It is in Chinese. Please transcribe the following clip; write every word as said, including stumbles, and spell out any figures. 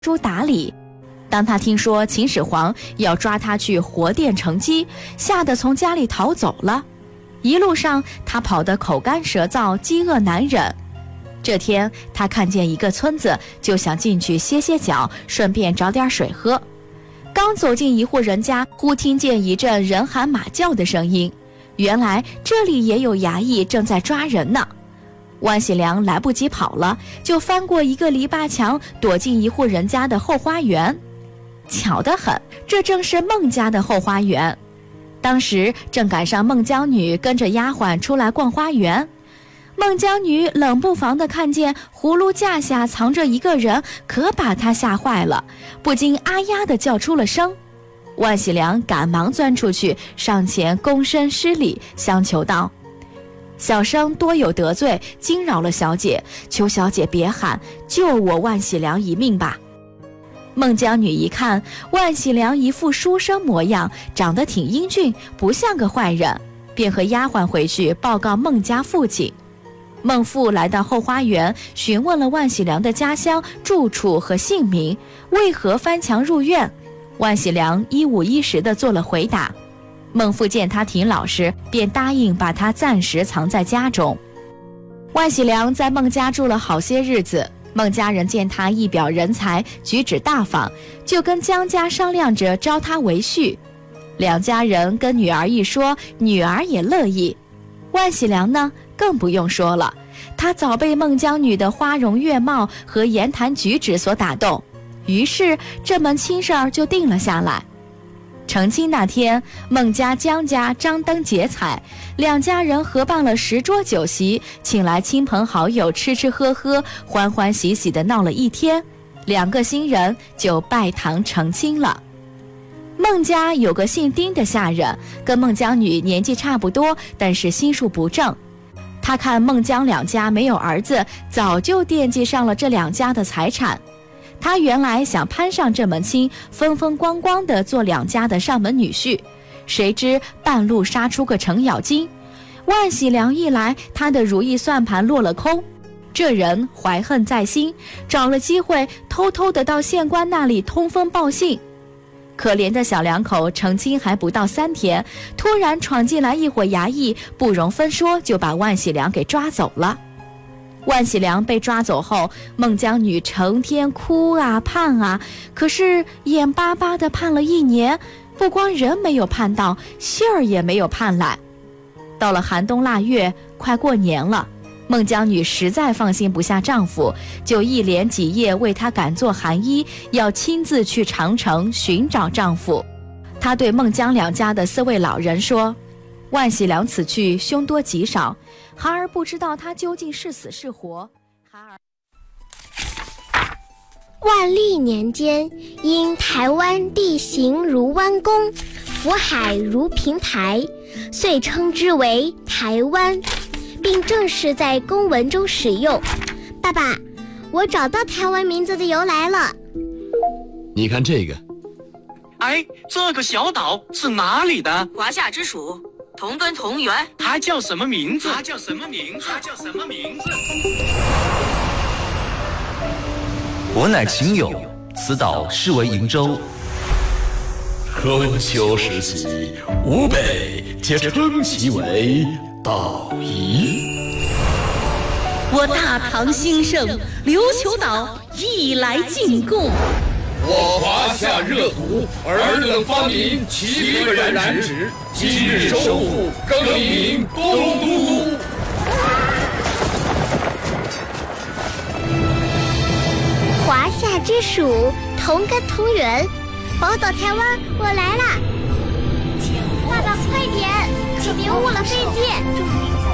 朱打理。当他听说秦始皇要抓他去活殿成基，吓得从家里逃走了。一路上他跑得口干舌燥，饥饿难忍。这天他看见一个村子，就想进去歇歇脚，顺便找点水喝。刚走进一户人家，忽听见一阵人喊马叫的声音，原来这里也有衙役正在抓人呢。万喜良来不及跑了，就翻过一个篱笆墙，躲进一户人家的后花园。巧得很，这正是孟家的后花园。当时正赶上孟姜女跟着丫鬟出来逛花园，孟姜女冷不防地看见葫芦架下藏着一个人，可把她吓坏了，不禁啊呀地叫出了声。万喜良赶忙钻出去，上前躬身施礼，相求道：小生多有得罪，惊扰了小姐，求小姐别喊，救我万喜良一命吧。孟姜女一看万喜良一副书生模样，长得挺英俊，不像个坏人，便和丫鬟回去报告孟家父亲。孟父来到后花园，询问了万喜良的家乡、住处和姓名，为何翻墙入院。万喜良一五一十地做了回答。孟父见他挺老实，便答应把他暂时藏在家中。万喜良在孟家住了好些日子，孟家人见他一表人才，举止大方，就跟姜家商量着招他为婿。两家人跟女儿一说，女儿也乐意。万喜良呢，更不用说了，他早被孟姜女的花容月貌和言谈举止所打动，于是这门亲事儿就定了下来。成亲那天，孟家、姜家张灯结彩，两家人合办了十桌酒席，请来亲朋好友吃吃喝喝，欢欢喜喜地闹了一天，两个新人就拜堂成亲了。孟家有个姓丁的下人，跟孟姜女年纪差不多，但是心术不正。他看孟姜两家没有儿子，早就惦记上了这两家的财产。他原来想攀上这门亲，风风光光地做两家的上门女婿，谁知半路杀出个程咬金。万喜良一来，他的如意算盘落了空。这人怀恨在心，找了机会偷偷地到县官那里通风报信。可怜的小两口成亲还不到三天，突然闯进来一伙衙役，不容分说就把万喜良给抓走了。万喜良被抓走后，孟姜女成天哭啊盼啊，可是眼巴巴地盼了一年，不光人没有盼到，信儿也没有盼来。到了寒冬腊月，快过年了，孟姜女实在放心不下丈夫，就一连几夜为他赶做寒衣，要亲自去长城寻找丈夫。她对孟姜两家的四位老人说：万喜良此去凶多吉少，孩儿不知道他究竟是死是活。孩儿万历年间，因台湾地形如弯弓，福海如平台，遂称之为台湾，并正式在公文中使用。爸爸，我找到台湾名字的由来了。 你看这个。 哎，这个小岛是哪里的？ 华夏之属，同根同源。 它叫什么名字？它叫什么名字？它叫什么名字？ 我乃秦友，此岛是为瀛洲。 春秋时期，吴北皆称其为岛夷。 我大唐兴盛，琉球岛亦来进贡。 我华夏热土，尔等方民齐备染指，今日收复，更名东都。 华夏之属，同根同源，宝岛台湾，我来啦！爸爸快点，可别误了飞机。